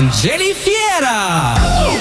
con Jenny Fiera.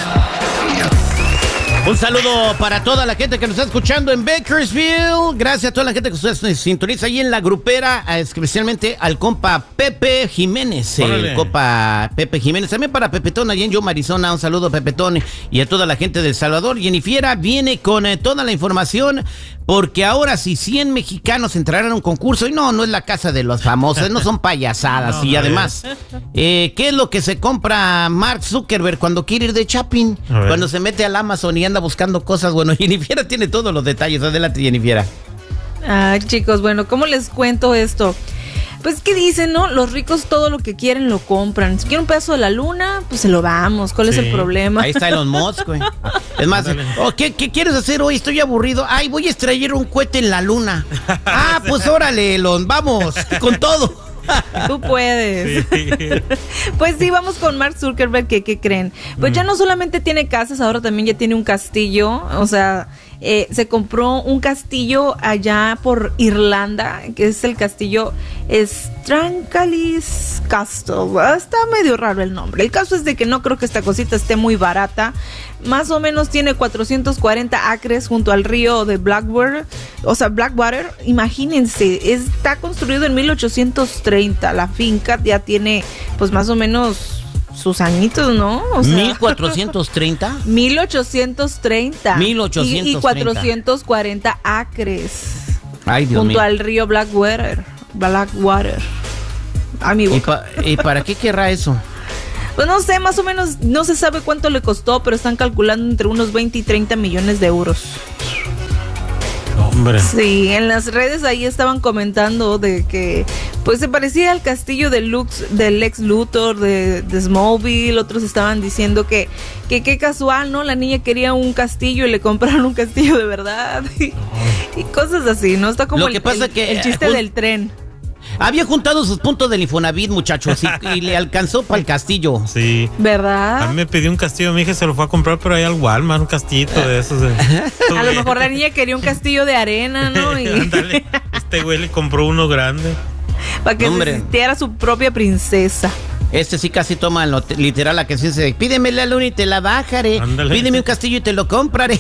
Un saludo para toda la gente que nos está escuchando en Bakersfield. Gracias a toda la gente que se sintoniza ahí en la grupera, especialmente al compa Pepe Jiménez. El compa Pepe Jiménez. También para Pepetón, allí en Yuma, Arizona. Un saludo a Pepetón y a toda la gente de El Salvador. Jenny Fiera viene con toda la información, porque ahora si 100 mexicanos entrarán a un concurso, y no es la casa de los famosos, no son payasadas. Y además, ¿qué es lo que se compra Mark Zuckerberg cuando quiere ir de shopping? Cuando se mete al Amazon y anda buscando cosas. Bueno, Jenny Fiera tiene todos los detalles. Adelante, Jenny Fiera. Ay, chicos, bueno, ¿cómo les cuento esto? Pues, ¿qué dicen, no? Los ricos todo lo que quieren lo compran. Si quieren un pedazo de la luna, pues se lo damos. ¿Cuál es el problema? Ahí está Elon Musk, güey. Es más, ¿qué quieres hacer hoy? Estoy aburrido. Ay, voy a extraer un cohete en la luna. Ah, pues órale, Elon, vamos, con todo. Tú puedes. Sí. Pues sí, vamos con Mark Zuckerberg, que ¿qué creen? Pues ya no solamente tiene casas, ahora también ya tiene un castillo. O sea, se compró un castillo allá por Irlanda, que es el castillo Strancalis Castle. Está medio raro el nombre. El caso es de que no creo que esta cosita esté muy barata. Más o menos tiene 440 acres junto al río de Blackwater. O sea, Blackwater, imagínense, está construido en 1830. La finca ya tiene, pues más o menos sus añitos, ¿no? O sea, 1430. 1830. 1830. Y 440 acres. Ay, Dios junto mío. al río Blackwater. Amigo. ¿Y para qué querrá eso? Pues no sé, más o menos, no se sabe cuánto le costó, pero están calculando entre unos 20 y 30 millones de euros. Hombre. Sí, en las redes ahí estaban comentando de que pues se parecía al castillo del Lex Luthor de Smallville. Otros estaban diciendo que qué casual, ¿no? La niña quería un castillo y le compraron un castillo de verdad. Y cosas así, ¿no? Está como el chiste del tren. Había juntado sus puntos del Infonavit, muchachos, y le alcanzó para el castillo. Sí. ¿Verdad? A mí me pidió un castillo, mi hija se lo fue a comprar, pero ahí al Walmart, un castillito de esos. A lo mejor la niña quería un castillo de arena, ¿no? Y ándale, este güey le compró uno grande. Para que se sintiera su propia princesa. Este sí casi toma lo literal a que se dice, pídeme la luna y te la bajaré. Ándale. Pídeme un castillo y te lo compraré.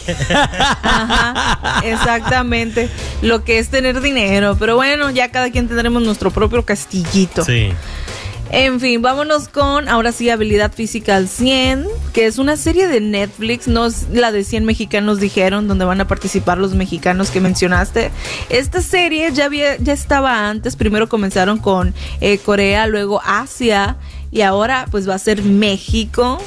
Ajá, exactamente. Lo que es tener dinero. Pero bueno, ya cada quien tendremos nuestro propio castillito. Sí. En fin, vámonos con, ahora sí, Habilidad Física al 100, que es una serie de Netflix, no es la de 100 mexicanos dijeron, donde van a participar los mexicanos que mencionaste. Esta serie ya estaba antes, primero comenzaron con Corea, luego Asia, y ahora pues va a ser México.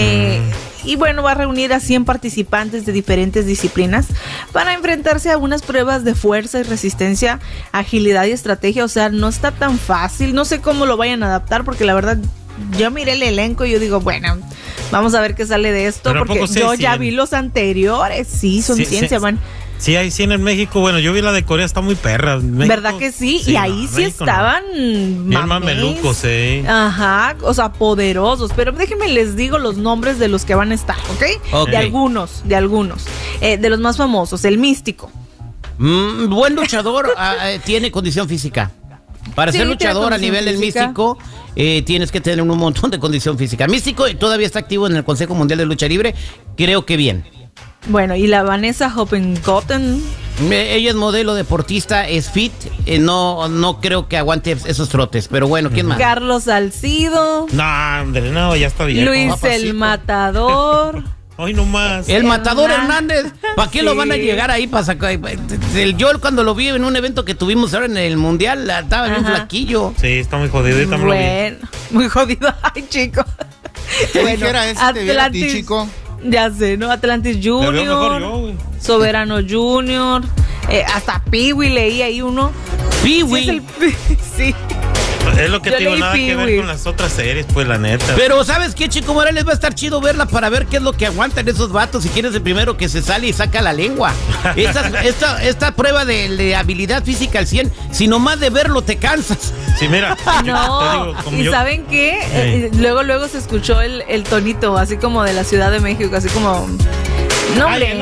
Y bueno, va a reunir a 100 participantes de diferentes disciplinas para enfrentarse a unas pruebas de fuerza y resistencia, agilidad y estrategia. O sea, no está tan fácil. No sé cómo lo vayan a adaptar, porque la verdad, yo miré el elenco y yo digo, bueno, vamos a ver qué sale de esto. Pero porque yo ya vi los anteriores. Sí, son 100, se van. Sí, hay 100 en México. Bueno, yo vi la de Corea, está muy perra. México, ¿verdad que sí? Y ahí sí México estaban bien mamelucos, Ajá, o sea, poderosos. Pero déjenme les digo los nombres de los que van a estar, ¿ok? De algunos. De los más famosos, el Místico. Buen luchador, tiene condición física. Para ser luchador a nivel del Místico, tienes que tener un montón de condición física. Místico todavía está activo en el Consejo Mundial de Lucha Libre. Creo que bien. Bueno, y la Vanessa Hoppengotten. Ella es modelo, deportista, es fit. No creo que aguante esos trotes. Pero bueno, ¿quién más? Carlos Salcido. No, hombre, no, ya está bien. Luis el Matador. Hoy no más. El Matador Hernández. ¿Para qué lo van a llegar ahí para sacar? Yo cuando lo vi en un evento que tuvimos ahora en el Mundial, estaba bien flaquillo. Sí, está muy jodido. Bueno, muy jodido. Ay, chico. Bueno, Atlantis, chico. Ya sé, ¿no? Atlantis Junior, Soberano Junior, hasta Peewee leí ahí uno. ¿Peewee? Sí. Es lo que te digo, nada que ver con las otras series, pues la neta. Pero ¿sabes qué, Chico Morales? Va a estar chido verla para ver qué es lo que aguantan esos vatos. Si quieres el primero que se sale y saca la lengua. Esta prueba de habilidad física al 100, si nomás de verlo te cansas. Sí, mira. No, ¿y saben qué? Luego se escuchó el tonito, así como de la Ciudad de México, así como... No, hombre.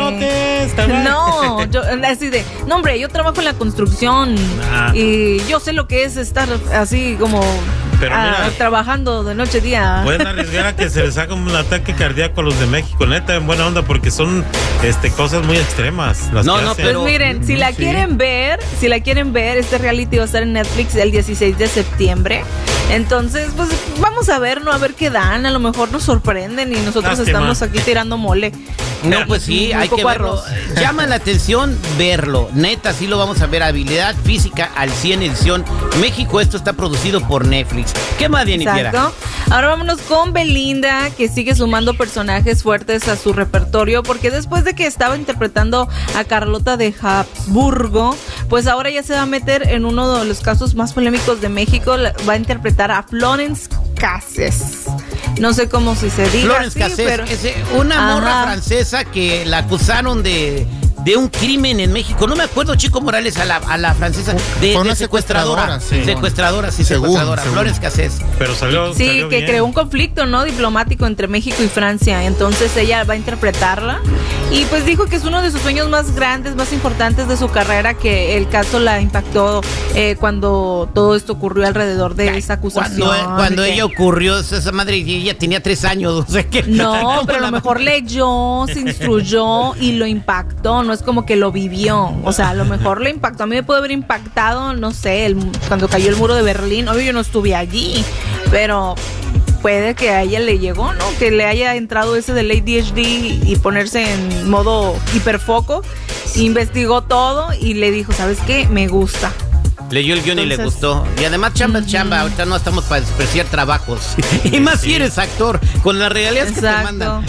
No, yo así de, no, hombre, yo trabajo en la construcción y yo sé lo que es estar así como Pero mira, trabajando de noche día. Pueden arriesgar a que se les haga un ataque cardíaco a los de México, neta, en buena onda, porque son cosas muy extremas. Pues miren, si la quieren ver, este reality va a estar en Netflix el 16 de septiembre. Entonces, pues vamos a ver, ¿no? A ver qué dan. A lo mejor nos sorprenden y nosotros estamos aquí tirando mole. No, pues sí, hay que verlo. Llama la atención verlo. Neta, sí lo vamos a ver. Habilidad física al 100 edición México. Esto está producido por Netflix. ¿Qué más, Jennifer? Exacto. Ahora vámonos con Belinda, que sigue sumando personajes fuertes a su repertorio, porque después de que estaba interpretando a Carlota de Habsburgo, pues ahora ya se va a meter en uno de los casos más polémicos de México. Va a interpretar a Florence Cassés. No sé cómo si se diga Florence así, Cassés, pero es una morra francesa que la acusaron de un crimen en México. No me acuerdo, Chico Morales, a la francesa de secuestradora. Secuestradora. Florence Cassés. Pero salió que bien. Creó un conflicto, ¿no? Diplomático entre México y Francia. Entonces ella va a interpretarla. Y pues dijo que es uno de sus sueños más grandes, más importantes de su carrera, que el caso la impactó cuando todo esto ocurrió alrededor de esa acusación. Cuando ella ocurrió, esa madre, ella tenía 3 años. O sea que no, pero a lo mejor leyó, se instruyó y lo impactó. No es como que lo vivió. O sea, a lo mejor le impactó. A mí me puede haber impactado, no sé, cuando cayó el muro de Berlín. Obvio, yo no estuve allí, pero puede que a ella le llegó, ¿no? Que le haya entrado ese del ADHD y ponerse en modo hiperfoco. Investigó todo y le dijo, ¿sabes qué? Me gusta. Leyó el guión y le gustó. Y además, chamba es chamba. Ahorita no estamos para despreciar trabajos. Y más si eres actor, con las regalías que te mandan.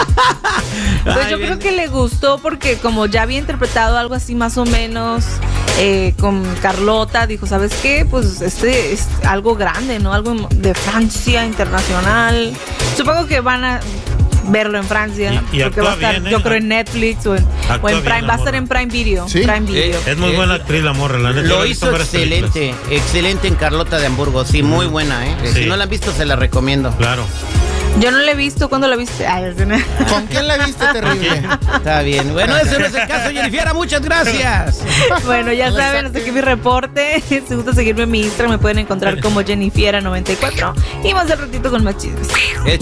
Pues yo creo que le gustó porque como ya había interpretado algo así más o menos con Carlota, dijo, ¿sabes qué? Pues es algo grande, ¿no? Algo de Francia, internacional. Supongo que van a verlo en Francia, porque va a estar, bien, yo creo, en Netflix o en Prime, va a estar en Prime Video. ¿Sí? Prime Video. Es muy buena actriz la morra, la neta. Lo hizo excelente en Carlota de Hamburgo, sí, muy buena, Sí. Si no la han visto, se la recomiendo. Claro. Yo no la he visto. ¿Cuándo la viste? ¿Con quién la viste? Terrible. Está bien. Bueno, ese no es el caso, Jennifer. Muchas gracias. Bueno, ya saben, hasta aquí mi reporte. Si gusta seguirme en mi Instagram, me pueden encontrar como Jennifer94. Y más al ratito con más chismes.